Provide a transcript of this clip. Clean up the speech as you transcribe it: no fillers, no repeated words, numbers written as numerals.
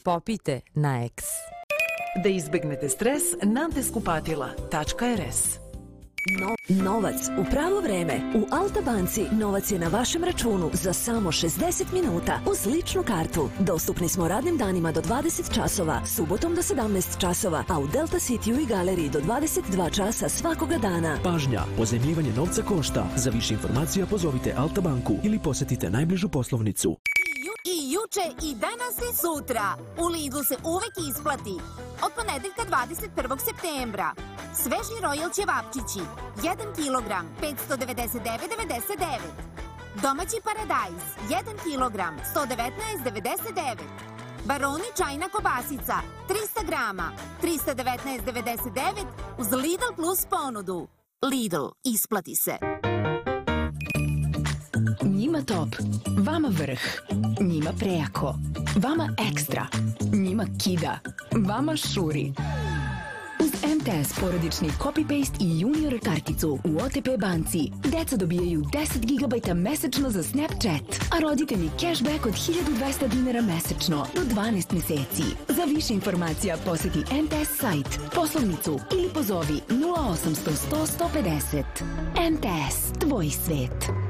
popijte na X. Da izbegnete stres, Nantes kupatila.rs. Novac u pravo vreme. U Alta banci novac je na vašem računu za samo 60 minuta uz ličnu kartu. Dostupni smo radnim danima do 20 časova, subotom do 17 časova, a u Delta Cityu i galeriji do 22 časa svakoga dana. Pažnja, pozajmljivanje novca košta. Za više informacija pozovite Alta banku ili posetite najbližu poslovnicu. I juče, i danas i sutra. U Lidlu se uvek isplati. Od ponedeljka 21. septembra. Sveži Royal ćevapčići. 1 kilogram, 599,99. Domaći paradajz. 1 kilogram, 119,99. Baroni čajna kobasica. 300 grama, 319,99. Uz Lidl Plus ponudu. Lidl, isplati se. Njima top, vama vrh, njima prejako, vama ekstra, njima kida, vama šuri. Uz MTS porodični copy-paste i junior karticu u OTP banci, deca dobijaju 10 GB mesečno za Snapchat, a roditelji cashback od 1200 dinara mesečno do 12 meseci. Za više informacija poseti MTS sajt, poslovnicu ili pozovi 0800 100 150. MTS, tvoj svet.